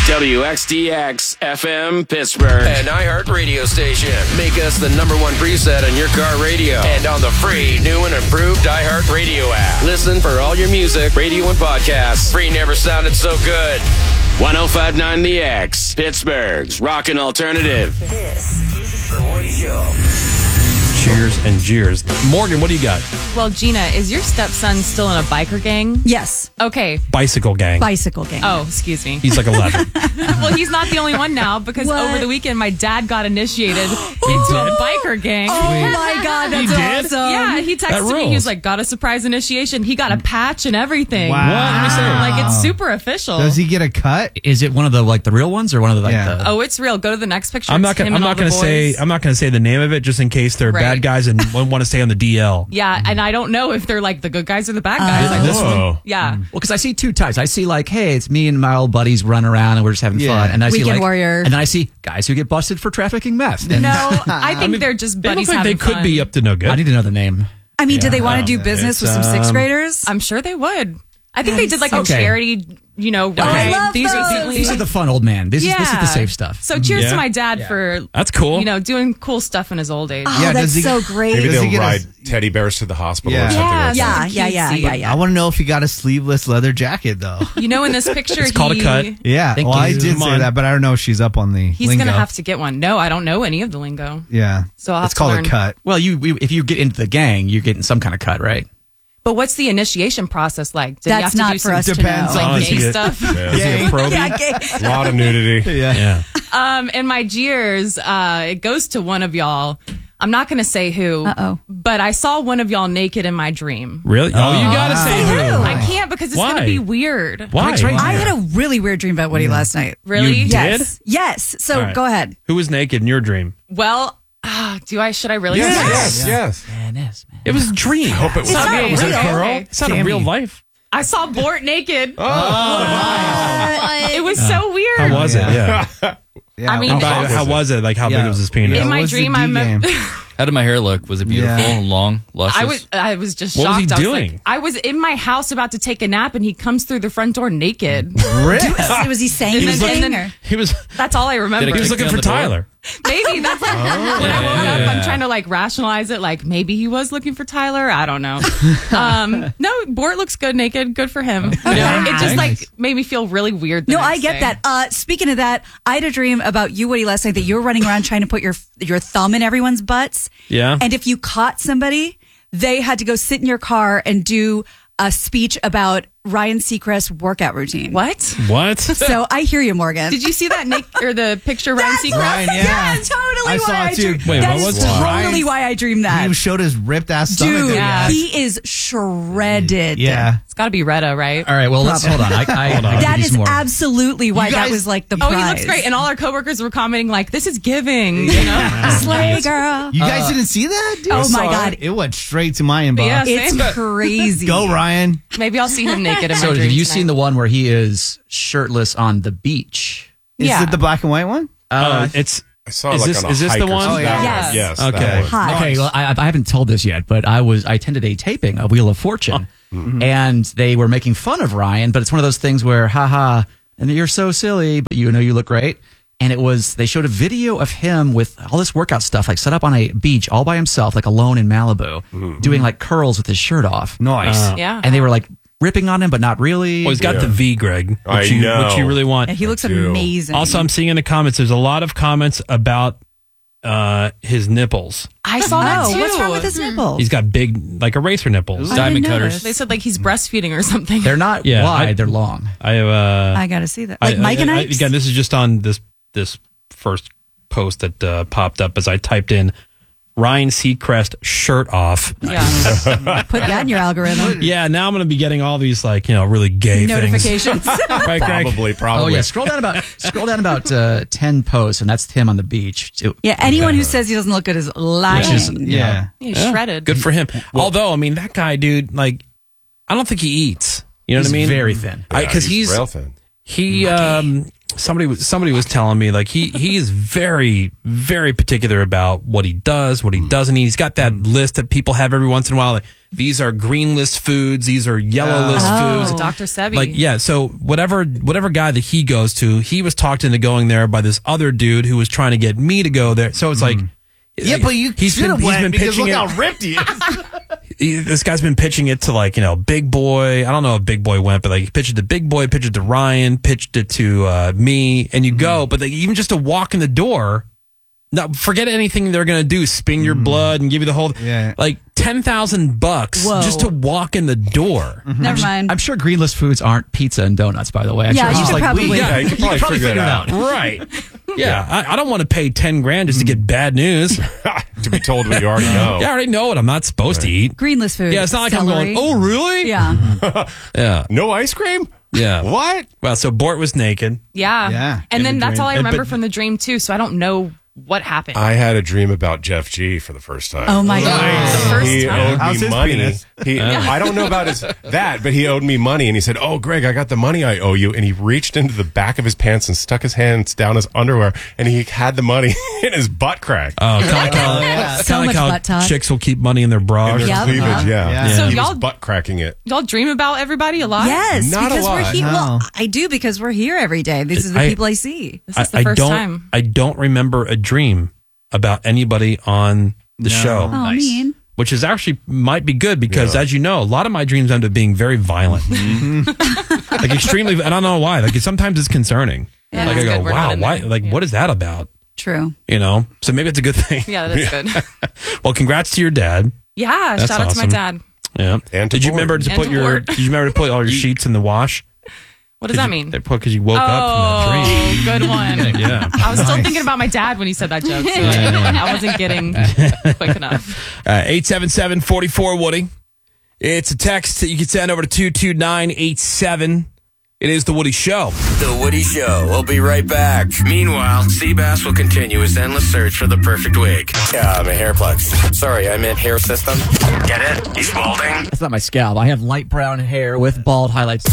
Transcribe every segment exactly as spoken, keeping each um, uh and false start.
W X D X F M Pittsburgh. An iHeart radio station. Make us the number one preset on your car radio. And on the free, new and improved iHeart radio app. Listen for all your music, radio, and podcasts. Free never sounded so good. one oh five point nine The X, Pittsburgh's Rockin' Alternative. This is the Boy Show. Cheers and jeers. Morgan, what do you got? Well, Gina, is your stepson still in a biker gang? Yes. Okay. Bicycle gang. Bicycle gang. Oh, excuse me. He's like eleven. Well, he's not the only one now because What? over the weekend, my dad got initiated into a biker gang. Oh my God, that's He did? awesome. Yeah, he That texted me. rules. He was like, got a surprise initiation. He got a patch and everything. Wow. What? Let me see. Like, it's super official. Does he get a cut? Is it one of the like the real ones or one of the like Yeah. the? Oh, it's real. Go to the next picture. I'm not It's gonna. him I'm and all not the gonna say. boys. I'm not gonna say the name of it just in case they're Right. bad guys and want to stay on the D L. Yeah, and I don't know if they're like the good guys or the bad guys. I This just- one. Yeah. Well, because I see two types. I see like, hey, it's me and my old buddies run around and we're just having Yeah. fun. And I see Weekend like, warrior. and then I see guys who get busted for trafficking meth. And No, I think they're just They look buddies like having they could fun. be up to no good. I need to know the name. I mean, do they want to do Yeah. business with It's, some sixth um, graders? I'm sure they would. I think they did like a Okay. charity, you know, ride. I love these those. are the, These are the fun old man. This yeah. is this is the safe stuff. So cheers Yeah. to my dad for That's cool. you know, doing cool stuff in his old age. Oh, Yeah, that's does he- so great. Maybe Does he they'll get a- ride teddy bears to the hospital Yeah. or something Yeah, like yeah, that. yeah, yeah, yeah, yeah. I want to know if he got a sleeveless leather jacket, though. You know, in this picture, It's he, called a cut. Yeah, Thank well, I you. did Come say on. that, but I don't know if she's up on the He's lingo. gonna have to get one. No, I don't know any of the lingo. Yeah, So I'll have it's to called learn. a cut. Well, you we, if you get into the gang, you're getting some kind of cut, right? But what's the initiation process like? Did you That's have to not do for some us to Depends know. on- Oh, like is he gay good? stuff? Yeah. Is he a probie? Yeah, gay. A lot of nudity. Yeah. Yeah. Um, and my jeers, uh, it goes to one of y'all. I'm not going to say who, Uh-oh. but I saw one of y'all naked in my dream. Really? Oh, you gotta say Say who. who? I can't because it's going Why? to be weird. Why? I had a really weird dream about Woody last night. Really? You did? Yes. Yes. So All right. go ahead. Who was naked in your dream? Well, ah, do I? Should I really? Yes, say? yes, yes. Man, yes, man. It was a dream. I hope it was. It's not Was it real. a girl? Okay. It's not a real life. I saw Bort naked. Oh, It was so weird. How was it? Yeah. Yeah. I mean, How, How how was it? Like, how Yeah. big was his penis? in what my was the dream, D I met. game? How did my hair look? Was it beautiful, Yeah. long, luscious? I was I was just What was shocked. he I was doing? like, I was in my house about to take a nap, and he comes through the front door naked. Rip. Was he saying And then- anything? and then- or? He was. That's all I remember. He was looking for down the door? Tyler. Maybe that's like when I woke up. I'm trying to like rationalize it. Like maybe he was looking for Tyler. I don't know. Um, no, Bort looks good naked. Good for him. You know, it just like made me feel really weird. the No, I next get day. that. Uh, speaking of that, I had a dream about you, Woody, last night that you were running around trying to put your your thumb in everyone's butts. Yeah. And if you caught somebody, they had to go sit in your car and do a speech about Ryan Seacrest's workout routine. What? What? So I hear you, Morgan. Did you see that Nick or the picture of Ryan That's Seacrest? Ryan, yeah. Yeah, totally I why saw I it too. dreamed. Wait, that what is was that? totally why I dreamed that. He showed his ripped ass stomach. Dude, that he Yeah. had. he is shredded. Yeah. It's got to be Retta, right? All right, well, let's hold on. I, I, I That give you is some more. absolutely why You that guys- was like the Oh, prize. he looks great, and all our coworkers were commenting like, "This is giving," you know. Slay girl. You guys didn't see that? Dude? Oh I my saw God. It. It went straight to my inbox. Yeah. It's crazy. Go, Ryan. Maybe I'll see him naked in my So, dreams have you tonight. seen the one where he is shirtless on the beach? Is Yeah. it the black and white one? Uh, it's. I saw it Is like this- on a is this hike the or one? something. Oh, yeah. That Yes. one. Yes. Okay. that one. Hot. Okay, well, I, I haven't told this yet, but I was I attended a taping of Wheel of Fortune, and they were making fun of Ryan. But it's one of those things where, haha, and you're so silly, but you know you look great. And it was they showed a video of him with all this workout stuff, like set up on a beach all by himself, like alone in Malibu, doing like curls with his shirt off. Nice. Yeah. And they were like ripping on him, but not really. Well, he's got Yeah. the V, Greg. Which I you, know. Which you really want. Yeah, he looks do. amazing. Also, I'm seeing in the comments, there's a lot of comments about uh, his nipples. I saw that Oh, too. what's wrong with his nipple? He's got big, like eraser nipples. I Diamond didn't know cutters. this. They said like he's breastfeeding or something. They're not Yeah, wide; I- they're long. I have. Uh, I gotta see that. Like I- Mike I- and I- Ike's? Again, this is just on this this first post that uh, popped up as I typed in Ryan Seacrest shirt off. Yeah. Put that in your algorithm. Yeah, now I'm going to be getting all these like you know really gay Notifications. things. Right, Greg? Probably, Oh probably. yeah, scroll down about scroll down about uh, ten posts, and that's him on the beach. It- Yeah, anyone who says he doesn't look good is lying. Which is- Yeah. He's shredded. Good for him. Although, I mean, that guy, dude, like, I don't think he eats. You know he's what I mean? very thin. Yeah, Because he's rail thin. he um somebody was somebody was telling me like he he is very very particular about what he does, what he doesn't. He's got that list that people have every once in a while. Like, these are green list foods, these are yellow list Oh, foods. Doctor Sebi. Like, yeah, so whatever whatever guy that he goes to, he was talked into going there by this other dude who was trying to get me to go there. So it's like, Yeah, like, but you he's should been, have he's went been because pitching look it. how ripped he is. he, this guy's been pitching it to like, you know, Big Boy. I don't know if Big Boy went, but like he pitched it to Big Boy, pitched it to Ryan, pitched it to uh, me, and you go. But like, even just to walk in the door, no, forget anything they're gonna do. Spin your blood and give you the whole Yeah. like ten thousand bucks Whoa. just to walk in the door. Never mind. I'm sure green list foods aren't pizza and donuts, by the way. I'm Yeah, sure you it's could just probably- weed. Yeah, you could probably, probably figure, figure it it out. Right. Yeah, I, I don't want to pay ten grand just to get bad news. To be told what you already know. Yeah, I already know what I'm not supposed to eat. Green list food. Yeah, it's not like Celery. I'm going, oh, really? Yeah. Yeah. No ice cream? Yeah. What? Well, so Bort was naked. yeah. Yeah, And in then the that's dream. all I And- remember but- from the dream, too. So I don't know what happened. I had a dream about Jeff G for the first time. Oh my God. The first He time. owed How's me his money. penis? He, I don't know about his that, but he owed me money, and he said, "Oh, Greg, I got the money I owe you." And he reached into the back of his pants and stuck his hands down his underwear, and he had the money in his butt crack. Oh, kind of like how, So kinda like much how butt talk. chicks will keep money in their bras. in their Yep. cleavage, yeah. Yeah. So He was y'all- butt cracking it. Y'all dream about everybody a lot? Yes, Not a because we're lot. here. Well, No. I do because we're here every day. This is the I- people I see. This is the I, I first don't. time. I don't remember a dream about anybody on the show, Oh, mean. which is actually might be good because, Yeah. as you know, a lot of my dreams end up being very violent, like extremely. I don't know why. Like sometimes it's concerning. Yeah, like I that's go, good. We're not wow, in why? there. Like Yeah. what is that about? True. You know. So maybe it's a good thing. Yeah, that's good. Well, congrats to your dad. Yeah, That's shout out to my awesome. dad. Yeah. And to did you Bort. remember to And put to your? Bort. Did you remember to put all your sheets in the wash? What does that mean? Because you woke up from that dream. Oh, good one. Yeah. I was still thinking about my dad when he said that joke. So I wasn't getting quick enough. Uh, eight seven seven, four four, Woody. It's a text that you can send over to two two nine eight seven. It is The Woody Show. The Woody Show. We'll be right back. Meanwhile, Seabass will continue his endless search for the perfect wig. Yeah, my hair plugs. Sorry, I meant hair system. Get it? He's balding. That's not my scalp. I have light brown hair with bald highlights.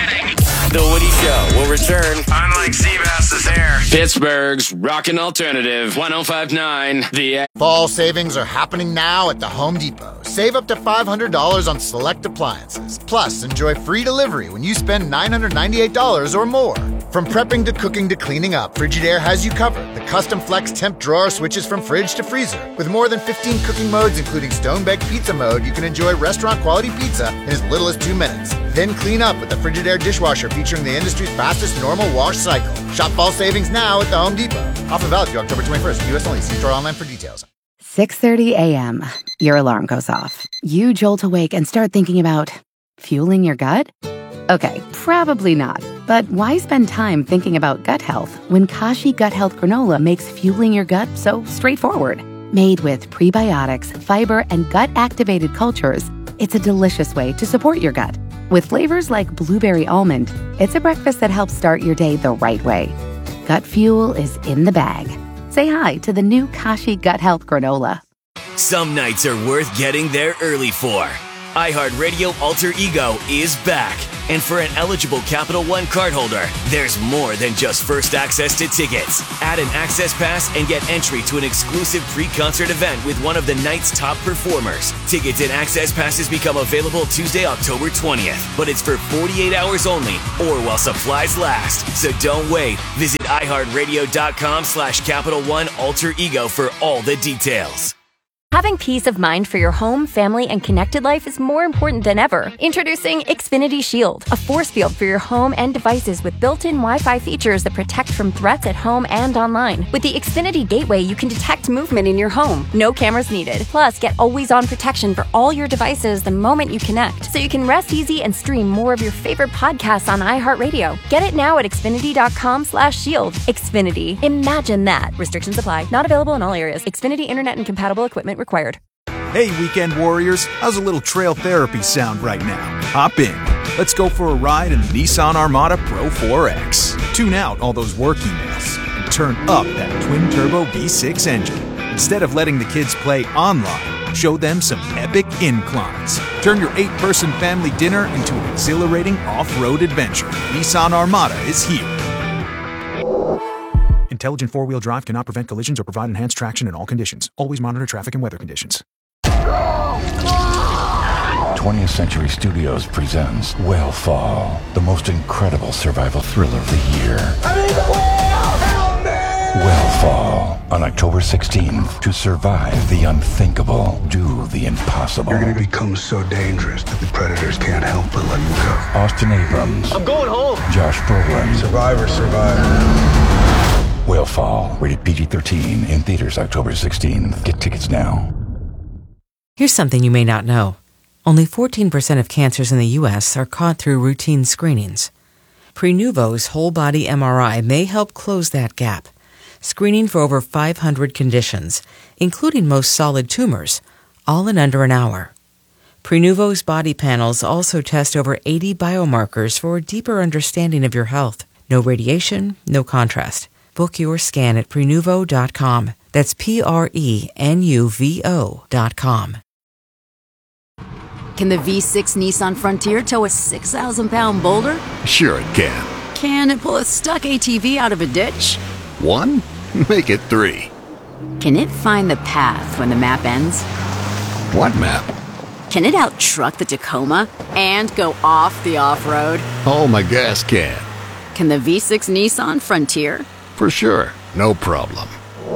The Woody Show will return. Unlike Seabass's hair. Pittsburgh's Rockin' Alternative one oh five point nine. The Fall savings are happening now at the Home Depot. Save up to five hundred dollars on select appliances. Plus, enjoy free delivery when you spend nine hundred ninety-eight dollars or more. From prepping to cooking to cleaning up, Frigidaire has you covered. The custom flex temp drawer switches from fridge to freezer. With more than fifteen cooking modes, including stone-baked pizza mode, you can enjoy restaurant-quality pizza in as little as two minutes. Then clean up with the Frigidaire dishwasher featuring the industry's fastest normal wash cycle. Shop fall savings now at the Home Depot. Offer valid through October twenty-first. U S only. See store online for details. six thirty a.m. Your alarm goes off. You jolt awake and start thinking about fueling your gut? Okay, probably not. But why spend time thinking about gut health when Kashi Gut Health Granola makes fueling your gut so straightforward? Made with prebiotics, fiber, and gut-activated cultures, it's a delicious way to support your gut. With flavors like blueberry almond, it's a breakfast that helps start your day the right way. Gut fuel is in the bag. Say hi to the new Kashi Gut Health Granola. Some nights are worth getting there early for. iHeartRadio Alter Ego is back. And for an eligible Capital One cardholder, there's more than just first access to tickets. Add an access pass and get entry to an exclusive pre-concert event with one of the night's top performers. Tickets and access passes become available Tuesday, October twentieth, but it's for forty-eight hours only or while supplies last. So don't wait. Visit iHeartRadio.com slash Capital One Alter Ego for all the details. Having peace of mind for your home, family, and connected life is more important than ever. Introducing Xfinity Shield, a force field for your home and devices with built-in Wi-Fi features that protect from threats at home and online. With the Xfinity Gateway, you can detect movement in your home. No cameras needed. Plus, get always-on protection for all your devices the moment you connect, so you can rest easy and stream more of your favorite podcasts on iHeartRadio. Get it now at Xfinity.com slash shield. Xfinity. Imagine that. Restrictions apply. Not available in all areas. Xfinity Internet and compatible equipment required. Hey, weekend warriors, how's a little trail therapy sound right now? Hop in. Let's go for a ride in the Nissan Armada Pro four X. Tune out all those work emails and turn up that twin-turbo V six engine. Instead of letting the kids play online, show them some epic inclines. Turn your eight-person family dinner into an exhilarating off-road adventure. Nissan Armada is here. Intelligent four-wheel drive cannot prevent collisions or provide enhanced traction in all conditions. Always monitor traffic and weather conditions. twentieth Century Studios presents Whale the most incredible survival thriller of the year. I'm in the whale! Help me! Whale on October sixteenth. To survive the unthinkable, do the impossible. You're going to become so dangerous that the predators can't help but let you go. Austin Abrams. I'm going home. Josh Brolin. Survivor, survivor. Whale rated P G thirteen, in theaters October sixteenth. Get tickets now. Here's something you may not know. Only fourteen percent of cancers in the U S are caught through routine screenings. Prenuvo's whole-body M R I may help close that gap, screening for over five hundred conditions, including most solid tumors, all in under an hour. Prenuvo's body panels also test over eighty biomarkers for a deeper understanding of your health. No radiation, no contrast. Book your scan at Prenuvo dot com. That's P R E N U V O dot com. Can the V six Nissan Frontier tow a six thousand pound boulder? Sure it can. Can it pull a stuck A T V out of a ditch? One? Make it three. Can it find the path when the map ends? What map? Can it out-truck the Tacoma and go off the off-road? Oh, my gas can. Can the V six Nissan Frontier? For sure. No problem.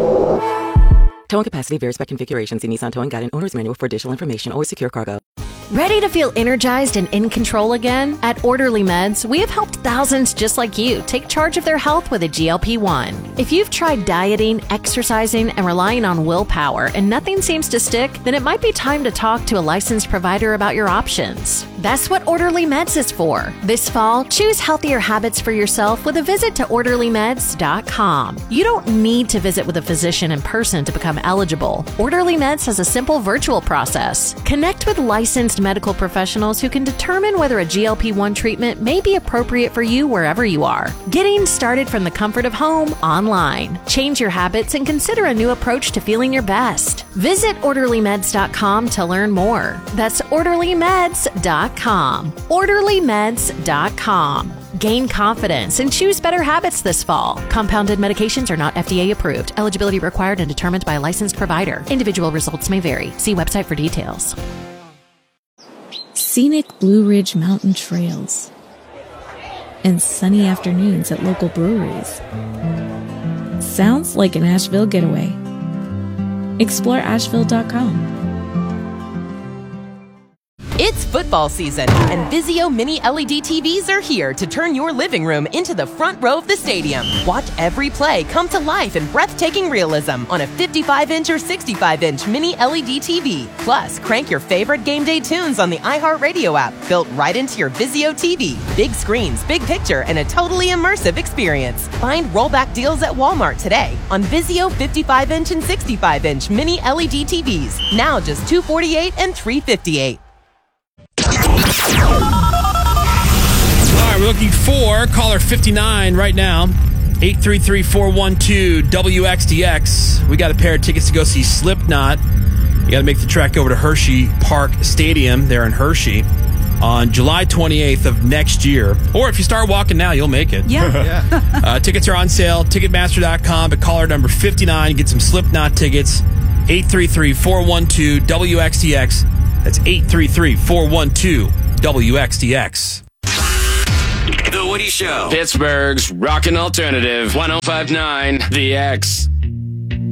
Towing capacity varies by configuration. See Nissan Towing Guide and Owner's Manual for additional information. Always secure cargo. Ready to feel energized and in control again? At Orderly Meds, we have helped thousands just like you take charge of their health with a G L P one. If you've tried dieting, exercising, and relying on willpower and nothing seems to stick, then it might be time to talk to a licensed provider about your options. That's what Orderly Meds is for. This fall, choose healthier habits for yourself with a visit to orderly meds dot com. You don't need to visit with a physician in person to become eligible. Orderly Meds has a simple virtual process. Connect with licensed medical professionals who can determine whether a G L P one treatment may be appropriate for you wherever you are. Getting started from the comfort of home online. Change your habits and consider a new approach to feeling your best. Visit orderly meds dot com to learn more. That's orderly meds dot com. orderly meds dot com. Gain confidence and choose better habits this fall. Compounded medications are not F D A approved. Eligibility required and determined by a licensed provider. Individual results may vary. See website for details. Scenic Blue Ridge Mountain Trails and sunny afternoons at local breweries. Sounds like an Asheville getaway. Explore asheville dot com. It's football season, and Vizio Mini L E D T Vs are here to turn your living room into the front row of the stadium. Watch every play come to life in breathtaking realism on a fifty-five inch or sixty-five inch Mini L E D T V. Plus, crank your favorite game day tunes on the iHeartRadio app, built right into your Vizio T V. Big screens, big picture, and a totally immersive experience. Find rollback deals at Walmart today on Vizio fifty-five inch and sixty-five inch Mini L E D T Vs. Now just two hundred forty-eight dollars and three hundred fifty-eight dollars. All right, we're looking for caller fifty-nine right now. eight three three, four one two, W X D X. We got a pair of tickets to go see Slipknot. You got to make the trek over to Hershey Park Stadium there in Hershey on July twenty-eighth of next year. Or if you start walking now, you'll make it. Yeah. uh, tickets are on sale, ticketmaster dot com, but caller number fifty-nine, get some Slipknot tickets. eight three three, four one two, W X D X. That's eight three three, four one two, W X D X. The Woody Show. Pittsburgh's Rockin' Alternative. ten fifty-nine The X.